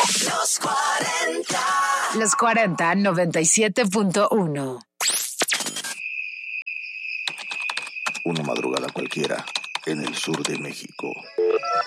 Los 40. Los 40, 97.1. Una madrugada cualquiera en el sur de México.